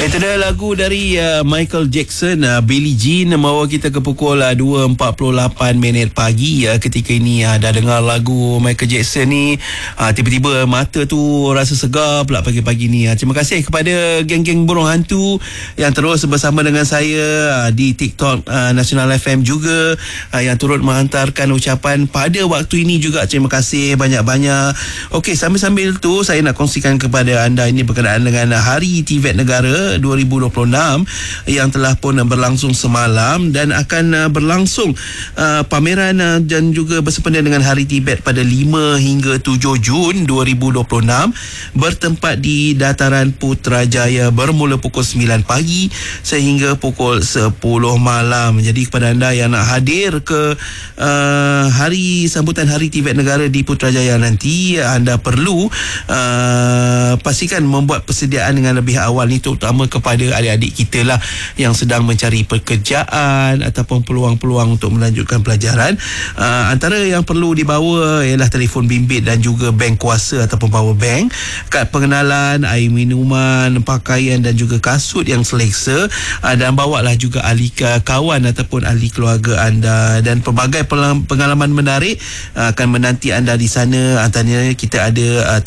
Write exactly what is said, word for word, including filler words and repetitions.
Itu dah lagu dari uh, Michael Jackson, uh, Billie Jean, membawa kita ke pukul uh, dua empat puluh lapan minit pagi. Uh, ketika ini uh, dah dengar lagu Michael Jackson ni, uh, tiba-tiba mata tu rasa segar pula pagi-pagi ni. Uh, terima kasih kepada geng-geng burung hantu yang terus bersama dengan saya uh, di TikTok uh, Nasional F M juga, uh, yang turut menghantarkan ucapan pada waktu ini juga. Terima kasih banyak-banyak. Okey, sambil-sambil tu saya nak kongsikan kepada anda ini berkenaan dengan Hari T V E T Negara dua ribu dua puluh enam yang telah pun berlangsung semalam, dan akan berlangsung uh, pameran uh, dan juga bersempena dengan Hari T V E T pada lima hingga tujuh Jun dua ribu dua puluh enam, bertempat di Dataran Putrajaya bermula pukul sembilan pagi sehingga pukul sepuluh malam. Jadi kepada anda yang nak hadir ke uh, hari sambutan Hari T V E T Negara di Putrajaya nanti, anda perlu uh, pastikan membuat persediaan dengan lebih awal ni, terutama kepada adik-adik kita lah yang sedang mencari pekerjaan ataupun peluang-peluang untuk melanjutkan pelajaran. Uh, antara yang perlu dibawa ialah telefon bimbit dan juga bank kuasa ataupun power bank, kad pengenalan, air minuman, pakaian dan juga kasut yang selesa, uh, dan bawalah juga ahli kawan ataupun ahli keluarga anda, dan pelbagai pengalaman menarik uh, akan menanti anda di sana. Antaranya kita ada uh,